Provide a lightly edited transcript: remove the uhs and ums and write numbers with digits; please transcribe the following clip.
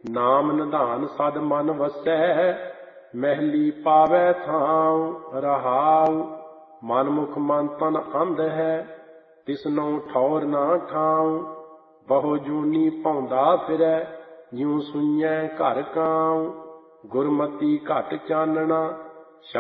ਨਾਮ ਨਿਧਾਨ ਸਦ ਮਨ ਵਸੈ, ਮਹਿਲੀ ਪਾਵੈ ਥਾਉ ਰਹਾਉ। ਮਨ ਮੁਖ ਮਨ ਤਨ ਅੰਧ ਹੈ, ਤਿਸਨੋ ਠੌਰ ਨਾ ਠਾਉ। ਬਹੁ ਜੂਨੀ ਭੌਂਦਾ ਫਿਰੈ, ਜਿਉ ਸੁਈਐ ਘਰ ਕਾਉ। ਗੁਰਮਤੀ ਘਟ ਚਾਨਣਾ,